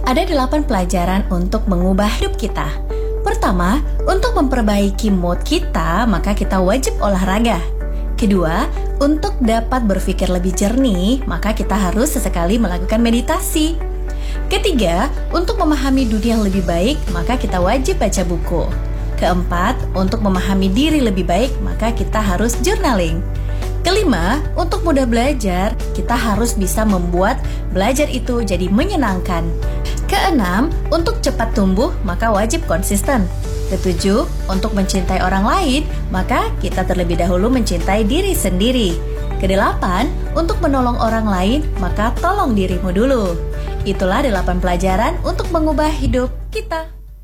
Ada 8 pelajaran untuk mengubah hidup kita. Pertama, untuk memperbaiki mood kita, maka kita wajib olahraga. Kedua, untuk dapat berpikir lebih jernih, maka kita harus sesekali melakukan meditasi. Ketiga, untuk memahami dunia yang lebih baik, maka kita wajib baca buku. Keempat, untuk memahami diri lebih baik, maka kita harus journaling. Kelima, untuk mudah belajar, kita harus bisa membuat belajar itu jadi menyenangkan. Keenam, untuk cepat tumbuh, maka wajib konsisten. Ketujuh, untuk mencintai orang lain, maka kita terlebih dahulu mencintai diri sendiri. Kedelapan, untuk menolong orang lain, maka tolong dirimu dulu. Itulah 8 pelajaran untuk mengubah hidup kita.